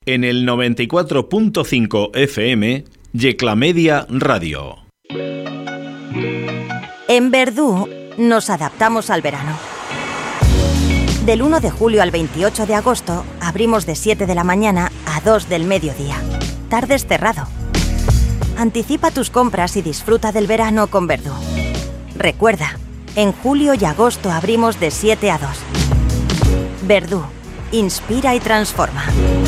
En el 94.5 FM, Yeclamedia Radio. En Verdú nos adaptamos al verano. Del 1 de julio al 28 de agosto abrimos de 7 de la mañana a 2 del mediodía. Tardes cerrado. Anticipa tus compras y disfruta del verano con Verdú. Recuerda, en julio y agosto abrimos de 7 a 2. Verdú. Inspira y transforma.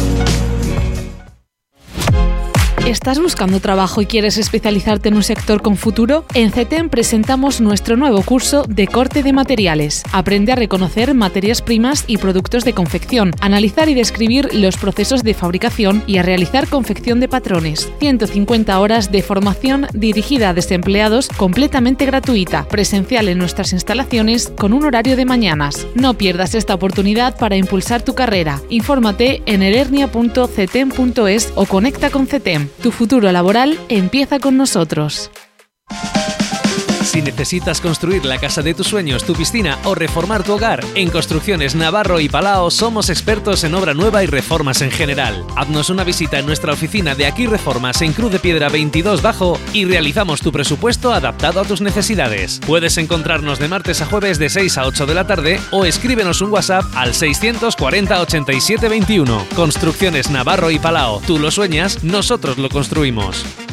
¿Estás buscando trabajo y quieres especializarte en un sector con futuro? En CETEM presentamos nuestro nuevo curso de corte de materiales. Aprende a reconocer materias primas y productos de confección, analizar y describir los procesos de fabricación y a realizar confección de patrones. 150 horas de formación dirigida a desempleados completamente gratuita, presencial en nuestras instalaciones con un horario de mañanas. No pierdas esta oportunidad para impulsar tu carrera. Infórmate en elernia.cetem.es o conecta con CETEM. Tu futuro laboral empieza con nosotros. Si necesitas construir la casa de tus sueños, tu piscina o reformar tu hogar, en Construcciones Navarro y Palao somos expertos en obra nueva y reformas en general. Haznos una visita en nuestra oficina de Aquí Reformas en Cruz de Piedra 22 Bajo y realizamos tu presupuesto adaptado a tus necesidades. Puedes encontrarnos de martes a jueves de 6 a 8 de la tarde o escríbenos un WhatsApp al 640 87 21. Construcciones Navarro y Palao. Tú lo sueñas, nosotros lo construimos.